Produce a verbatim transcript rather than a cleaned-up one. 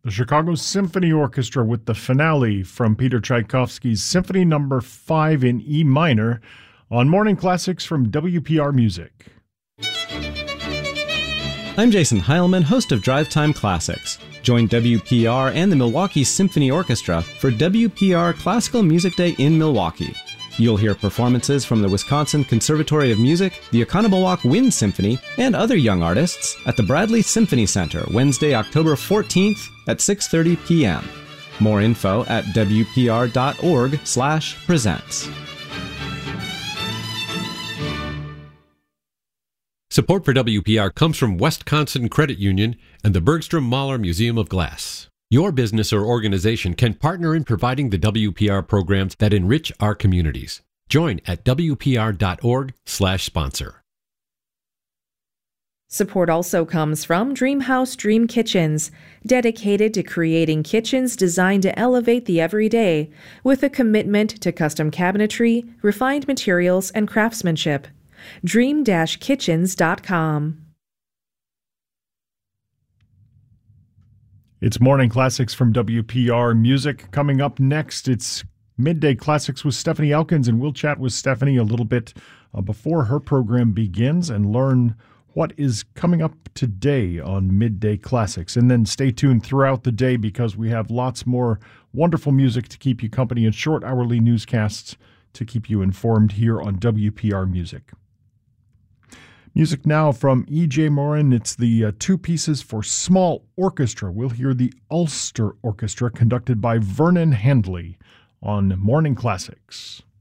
The Chicago Symphony Orchestra with the finale from Peter Tchaikovsky's Symphony Number five in E minor on Morning Classics from W P R Music. I'm Jason Heilman, host of Drive Time Classics. Join W P R and the Milwaukee Symphony Orchestra for W P R Classical Music Day in Milwaukee. You'll hear performances from the Wisconsin Conservatory of Music, the Oconomowoc Wind Symphony, and other young artists at the Bradley Symphony Center Wednesday, October fourteenth at six thirty p.m. More info at wpr.org slash presents. Support for W P R comes from Wisconsin Credit Union and the Bergstrom Mahler Museum of Glass. Your business or organization can partner in providing the W P R programs that enrich our communities. Join at wpr.org slash sponsor. Support also comes from Dreamhouse Dream Kitchens, dedicated to creating kitchens designed to elevate the everyday, with a commitment to custom cabinetry, refined materials, and craftsmanship. dream dash kitchens dot com. It's Morning Classics from W P R Music. Coming up next, it's Midday Classics with Stephanie Elkins, and we'll chat with Stephanie a little bit uh, before her program begins and learn what is coming up today on Midday Classics. And then stay tuned throughout the day because we have lots more wonderful music to keep you company and short hourly newscasts to keep you informed here on W P R Music. Music now from E J. Morin. It's the uh, two pieces for small orchestra. We'll hear the Ulster Orchestra conducted by Vernon Handley on Morning Classics.